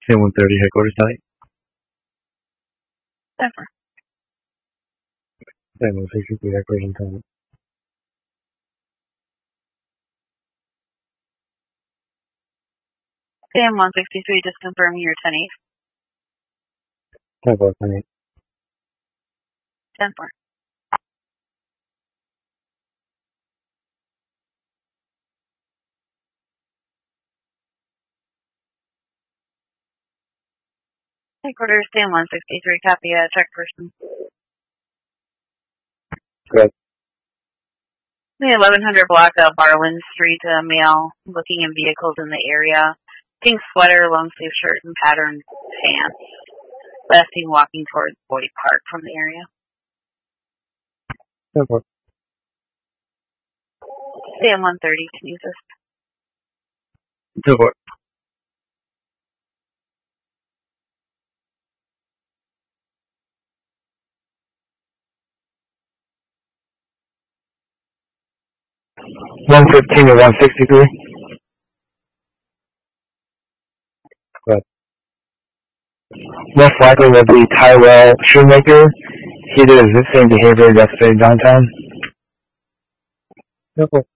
Sam 130, headquarters tonight. Denver. Sam 163, headquarters tonight. Sam 163, just confirm your 10-8. 10-4, 10-8. 10-4. Headquarters, Sam 163, copy, check person. Good. The 1100 block of Barland Street, male, looking in vehicles in the area. Pink sweater, long sleeve shirt, and patterned pants. Last seen walking towards Boyd Park from the area. 10-4. Sam 130, can you assist? 2-4. $115 to $163. Correct. Most likely will be Tyrell Shoemaker. He did the same behavior yesterday downtown. 10-4.